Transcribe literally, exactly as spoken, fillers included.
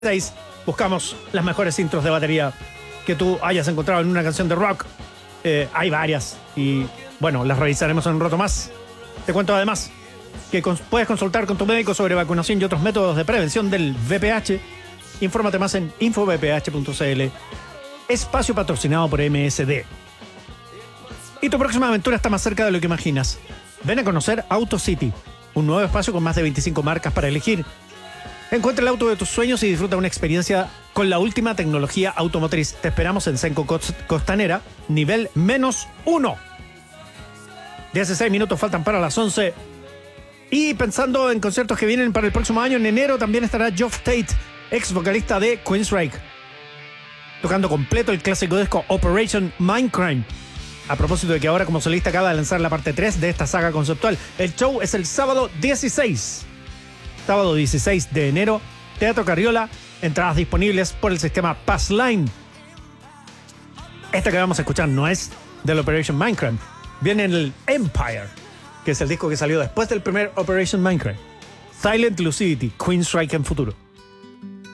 seis buscamos las mejores intros de batería que tú hayas encontrado en una canción de rock. Eh, hay varias y bueno, las revisaremos en un rato más. Te cuento además que cons- puedes consultar con tu médico sobre vacunación y otros métodos de prevención del V P H. Infórmate más en info v p h punto c l. Espacio patrocinado por M S D. Y tu próxima aventura está más cerca de lo que imaginas. Ven a conocer AutoCity, un nuevo espacio con más de veinticinco marcas para elegir. Encuentra el auto de tus sueños y disfruta una experiencia con la última tecnología automotriz. Te esperamos en Senco Costanera, nivel menos uno. dieciséis minutos faltan para las once. Y pensando en conciertos que vienen para el próximo año, en enero también estará Geoff Tate, ex vocalista de Queensryche, tocando completo el clásico disco Operation Mindcrime. A propósito de que ahora como solista acaba de lanzar la parte tres de esta saga conceptual. El show es el sábado dieciséis. Sábado dieciséis de enero, Teatro Carriola, entradas disponibles por el sistema Passline. Esta que vamos a escuchar no es del Operation Mindcrime, viene en el Empire, que es el disco que salió después del primer Operation Mindcrime. Silent Lucidity, Queensryche en futuro.